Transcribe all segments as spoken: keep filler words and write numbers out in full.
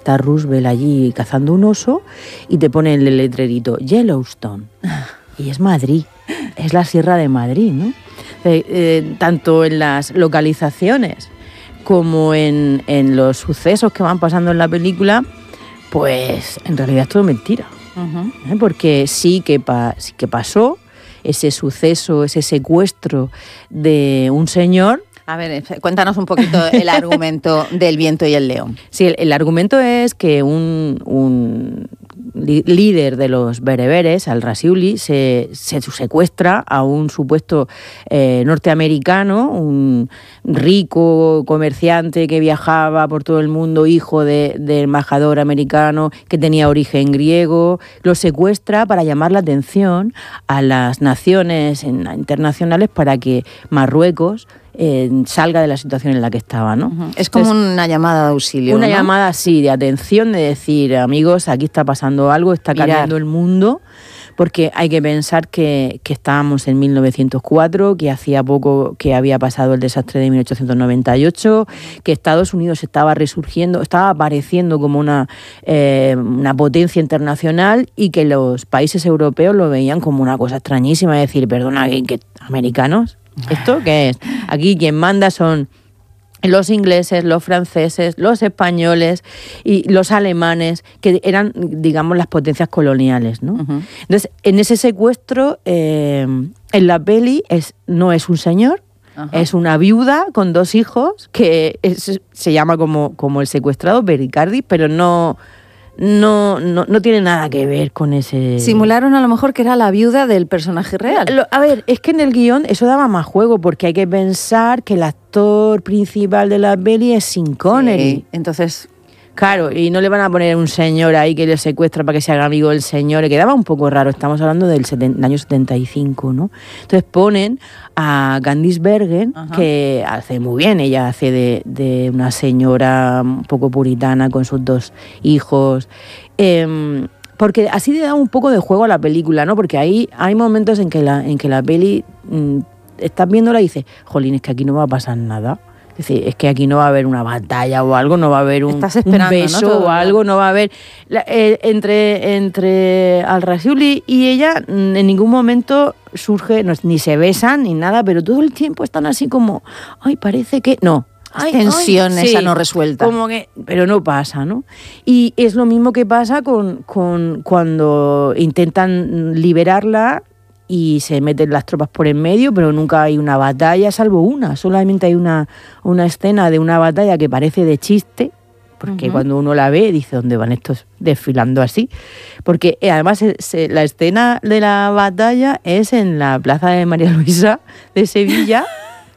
está Roosevelt allí cazando un oso y te ponen el letrerito Yellowstone. Y es Madrid, es la Sierra de Madrid, ¿no? Eh, eh, tanto en las localizaciones como en, en los sucesos que van pasando en la película, pues en realidad es todo mentira. Uh-huh. ¿Eh? Porque sí que, pa- sí que pasó ese suceso, ese secuestro de un señor. A ver, cuéntanos un poquito el argumento del Viento y el León. Sí, el, el argumento es que un, un li, líder de los bereberes, al-Rasiuli, se, se secuestra a un supuesto eh, norteamericano, un rico comerciante que viajaba por todo el mundo, hijo de, de embajador americano que tenía origen griego. Lo secuestra para llamar la atención a las naciones internacionales para que Marruecos Eh, salga de la situación en la que estaba, ¿no? Uh-huh. Es como Entonces, una llamada de auxilio, Una ¿no? llamada, sí, de atención, de decir, amigos, aquí está pasando algo, está cambiando el mundo, porque hay que pensar que, que estábamos en mil novecientos cuatro, que hacía poco que había pasado el desastre de mil ochocientos noventa y ocho, que Estados Unidos estaba resurgiendo, estaba apareciendo como una, eh, una potencia internacional y que los países europeos lo veían como una cosa extrañísima, es decir, perdona, ¿qué, americanos? ¿Esto qué es? Aquí quien manda son los ingleses, los franceses, los españoles y los alemanes, que eran, digamos, las potencias coloniales, ¿no? Uh-huh. Entonces, en ese secuestro, eh, en la peli es, no es un señor, uh-huh. es una viuda con dos hijos, que es, se llama como, como el secuestrado, Pericardi, pero no... No, no, no tiene nada que ver con ese... Simularon a lo mejor que era la viuda del personaje real. Lo, a ver, es que en el guión eso daba más juego, porque hay que pensar que el actor principal de la peli es Sean Connery. Sí, entonces... Claro, y no le van a poner un señor ahí que le secuestra para que se haga amigo del señor. Le quedaba un poco raro, estamos hablando del seten- año setenta y cinco, ¿no? Entonces ponen a Candice Bergen, ajá, que hace muy bien, ella hace de, de una señora un poco puritana con sus dos hijos. Eh, porque así le da un poco de juego a la película, ¿no? Porque ahí hay momentos en que la, en que la peli, mmm, estás viéndola y dices, jolín, es que aquí no va a pasar nada. Es decir, es que aquí no va a haber una batalla o algo, no va a haber un, un beso, ¿no? o algo, no va a haber... La, eh, entre entre al-Rasiuli y ella en ningún momento surge, no, ni se besan ni nada, pero todo el tiempo están así como, ay, parece que... No. Ay, tensión ay, esa sí, no resuelta. Como que, pero no pasa, ¿no? Y es lo mismo que pasa con, con cuando intentan liberarla y se meten las tropas por en medio, pero nunca hay una batalla, salvo una. Solamente hay una, una escena de una batalla que parece de chiste, porque uh-huh. cuando uno la ve dice, ¿dónde van estos desfilando así? Porque eh, además se, se, la escena de la batalla es en la plaza de María Luisa de Sevilla,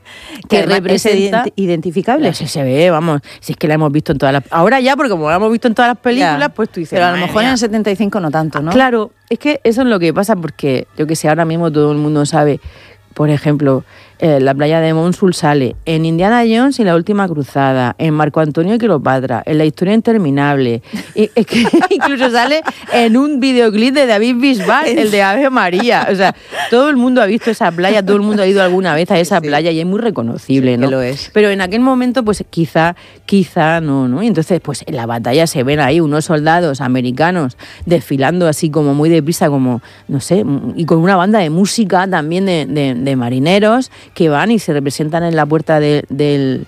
que representa... Es identificable. Sí, se ve, vamos, si es que la hemos visto en todas las... Ahora ya, porque como la hemos visto en todas las películas, ya, pues tú dices... Pero a lo mejor mía. en el setenta y cinco no tanto, ¿no? Claro, es que eso es lo que pasa, porque yo que sé, ahora mismo todo el mundo sabe, por ejemplo, eh, la playa de Mosul sale en Indiana Jones y la última cruzada, en Marco Antonio y Cleopatra, en La historia interminable, y, es que incluso sale en un videoclip de David Bisbal, el de Ave María. O sea, todo el mundo ha visto esa playa, todo el mundo ha ido alguna vez a esa sí. playa y es muy reconocible, sí, ¿no? Que lo es. Pero en aquel momento, pues quizá, quizá no, ¿no? Y entonces, pues en la batalla se ven ahí unos soldados americanos desfilando así como muy deprisa, como, no sé, y con una banda de música también de, de, de marineros que van y se representan en la puerta de, del,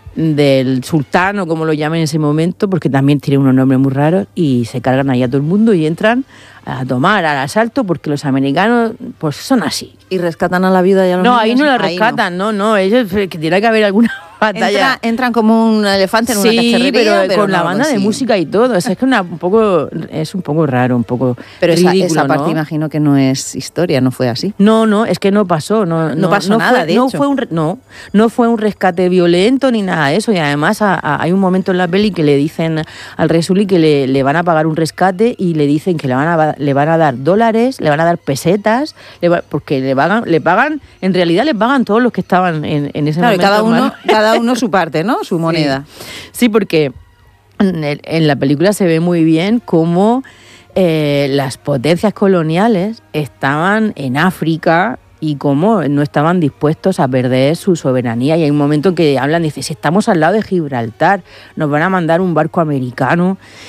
del sultán, o como lo llamen en ese momento, porque también tiene unos nombres muy raros, y se cargan ahí a todo el mundo y entran a tomar al asalto, porque los americanos pues son así. ¿Y rescatan a la viuda y a los No, niños? ahí no la rescatan, no, no, no ellos, que tiene que haber alguna batalla. Entra, entran como un elefante en sí, una cacharrería, pero, pero con no la banda de consiguen. música y todo. O sea, es que una, un poco, es un poco raro, un poco pero ridículo, esa, esa parte, ¿no? imagino que no es historia, no fue así. No, no, es que no pasó, no, no, no pasó no nada, fue, de no hecho. Fue un, no, no fue un rescate violento ni nada de eso. Y además a, a, hay un momento en la peli que le dicen al Resuli que le, le van a pagar un rescate y le dicen que le van a, le van a dar dólares, le van a dar pesetas, le va, porque le pagan, le pagan, en realidad le pagan todos los que estaban en, en ese claro, momento. Cada uno, cada uno su parte, ¿no? Su moneda. Sí, sí, porque en, el, en la película se ve muy bien cómo eh, las potencias coloniales estaban en África y cómo no estaban dispuestos a perder su soberanía. Y hay un momento en que hablan, dice, si estamos al lado de Gibraltar, nos van a mandar un barco americano